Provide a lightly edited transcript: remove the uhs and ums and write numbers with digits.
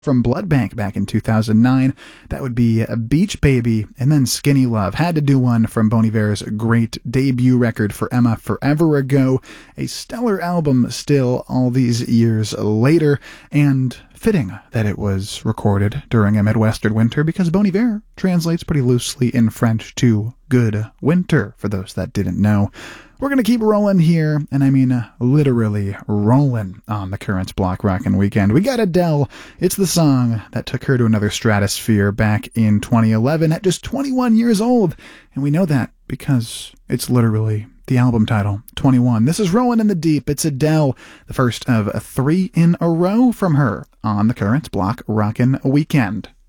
From Blood Bank back in 2009, that would be Beach Baby, and then Skinny Love. Had to do one from Bon Iver's great debut record for Emma Forever Ago, a stellar album still all these years later, and fitting that it was recorded during a Midwestern winter because Bon Iver translates pretty loosely in French to good winter, for those that didn't know. We're going to keep rolling here, and I mean literally rolling on the Currents Block Rockin' Weekend. We got Adele. It's the song that took her to another stratosphere back in 2011 at just 21 years old. And we know that because it's literally the album title, 21. This is Rollin' in the Deep. It's Adele, the first of 3 in a row from her on the Currents Block Rockin' Weekend.